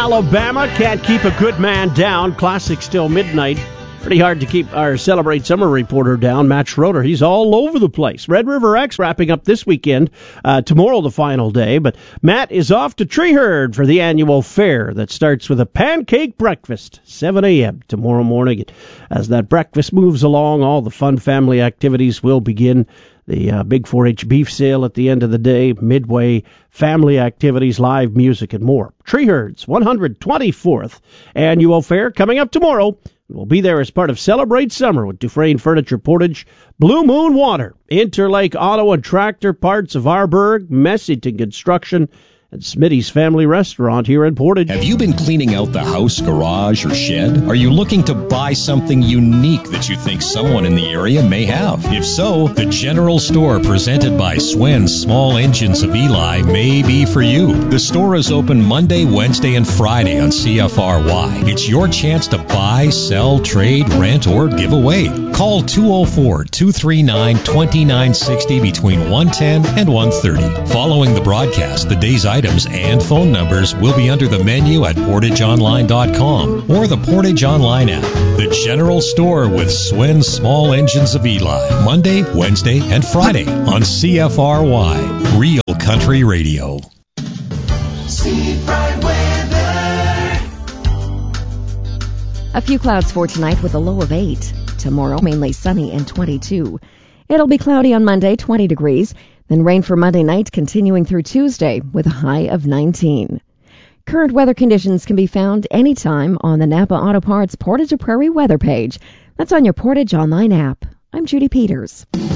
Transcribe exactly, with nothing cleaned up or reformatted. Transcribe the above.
Alabama can't keep a good man down. Classic still midnight. Pretty hard to keep our Celebrate Summer reporter down, Matt Schroeder. He's all over the place. Red River X wrapping up this weekend. Uh, tomorrow, the final day. But Matt is off to Treeherd for the annual fair that starts with a pancake breakfast, seven a.m. tomorrow morning. As that breakfast moves along, all the fun family activities will begin. The uh, big four H beef sale at the end of the day, midway, family activities, live music, and more. Treeherd's one hundred twenty-fourth annual fair coming up tomorrow. We'll be there as part of Celebrate Summer with Dufresne Furniture Portage, Blue Moon Water, Interlake Auto and Tractor Parts of Arborg, Messington Construction, and Smitty's Family Restaurant here in Portage. Have you been cleaning out the house, garage, or shed? Are you looking to buy something unique that you think someone in the area may have? If so, the General Store presented by Swen's Small Engines of Eli may be for you. The store is open Monday, Wednesday, and Friday on C F R Y. It's your chance to buy, sell, trade, rent, or give away. Call two oh four, two three nine, two nine six oh between one ten and one thirty. Following the broadcast, the day's items and phone numbers will be under the menu at portage online dot com or the Portage Online app. The General Store with Swen's Small Engines of Eli. Monday, Wednesday, and Friday on C F R Y. Real Country Radio. Seafried weather. A few clouds for tonight with a low of eight. Tomorrow, mainly sunny and twenty-two. It'll be cloudy on Monday, twenty degrees. Then rain for Monday night, continuing through Tuesday with a high of nineteen. Current weather conditions can be found anytime on the Napa Auto Parts Portage to Prairie weather page. That's on your Portage Online app. I'm Judy Peters.